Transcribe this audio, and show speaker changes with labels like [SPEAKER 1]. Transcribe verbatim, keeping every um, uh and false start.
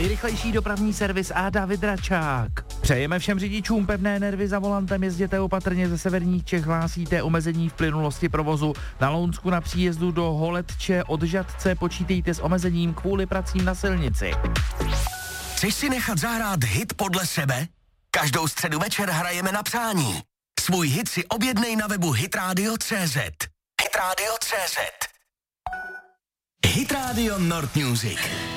[SPEAKER 1] Nejrychlejší dopravní servis a David Račák. Přejeme všem řidičům pevné nervy za volantem, jezděte opatrně, ze severních Čech hlásíte omezení v plynulosti provozu. Na Lounsku na příjezdu do Holetče od Žatce počítejte s omezením kvůli pracím na silnici.
[SPEAKER 2] Chceš si nechat zahrát hit podle sebe? Každou středu večer hrajeme na přání. Svůj hit si objednej na webu hitradio tečka cé zet. hitradio tečka cé zet. Hit Radio Nord Music.